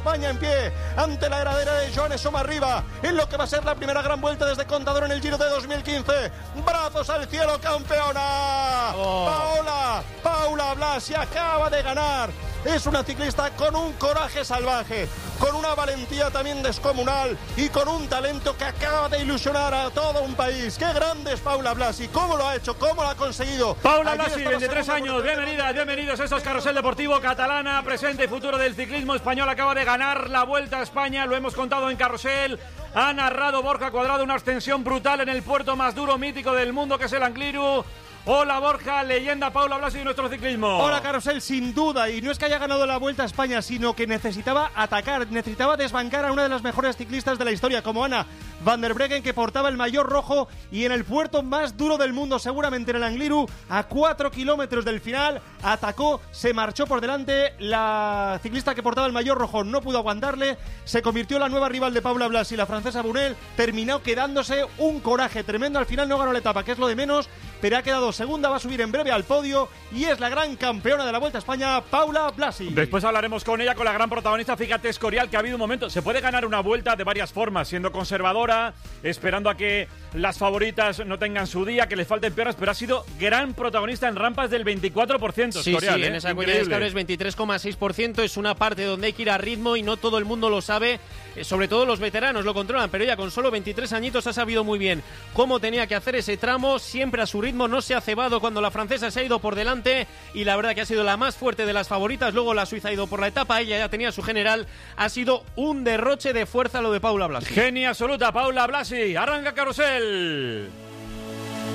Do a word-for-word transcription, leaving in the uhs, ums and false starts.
España en pie ante la heredera de Joan Somarriba en lo que va a ser la primera gran vuelta desde Contador en el Giro de dos mil quince. Brazos al cielo, campeona. Oh. Paula, Paula Blasi acaba de ganar. Es una ciclista con un coraje salvaje, con una valentía también descomunal y con un talento que acaba de ilusionar a todo un país. ¡Qué grande es Paula Blasi! ¿Cómo lo ha hecho? ¿Cómo lo ha conseguido? Paula Blasi, veintitrés años, bienvenida, bienvenidos a estos Carrusel Deportivo Catalana, presente y futuro del ciclismo español. Acaba de ganar la Vuelta a España, lo hemos contado en Carrusel. Ha narrado Borja Cuadrado una ascensión brutal en el puerto más duro, mítico del mundo, que es el Angliru. Hola Borja, leyenda Paula Blasi de nuestro ciclismo. Hola Carrusel, sin duda, y no es que haya ganado la Vuelta a España, sino que necesitaba atacar, necesitaba desbancar a una de las mejores ciclistas de la historia, como Anna van der Breggen, que portaba el maillot rojo y en el puerto más duro del mundo, seguramente en el Angliru, a cuatro kilómetros del final, atacó, se marchó por delante. La ciclista que portaba el maillot rojo no pudo aguantarle, se convirtió en la nueva rival de Paula Blasi, la francesa Bunel, terminó quedándose un coraje tremendo. Al final no ganó la etapa, que es lo de menos, pero ha quedado segunda, va a subir en breve al podio y es la gran campeona de la Vuelta a España, Paula Blasi. Después hablaremos con ella, con la gran protagonista. Fíjate, Escorial, que ha habido un momento, se puede ganar una vuelta de varias formas, siendo conservadora, esperando a que las favoritas no tengan su día, que les falten piernas, pero ha sido gran protagonista en rampas del veinticuatro por ciento. Sí, Escorial, sí, ¿eh? en esa cuña de escables veintitrés coma seis por ciento, es una parte donde hay que ir a ritmo y no todo el mundo lo sabe, sobre todo los veteranos lo controlan, pero ella con solo veintitrés añitos ha sabido muy bien cómo tenía que hacer ese tramo, siempre a su ritmo, no se ha cebado cuando la francesa se ha ido por delante y la verdad que ha sido la más fuerte de las favoritas. Luego la suiza ha ido por la etapa, ella ya tenía su general, ha sido un derroche de fuerza lo de Paula Blasi. Genia absoluta, Paula Blasi. Arranca Carrusel.